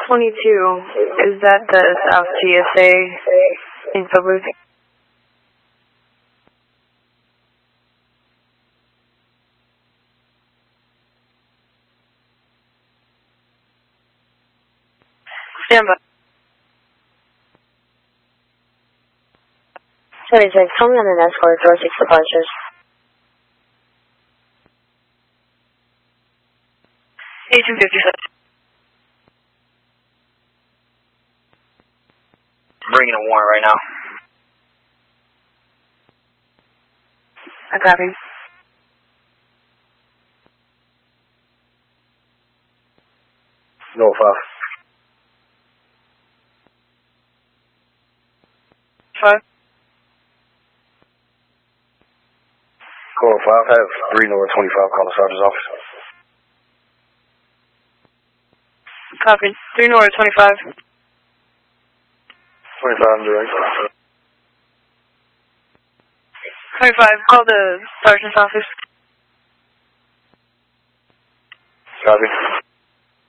22, is that the South TSA info booth? Stand by. 26, tell me on an escort, door 6 departures. 1857. Bringing a warrant right now. I copy. No 5. 5. Call 5, have 3 North 25, call the sergeant's office. Copy. 3 North 25. 25 direct. 25, call the sergeant's office. Copy.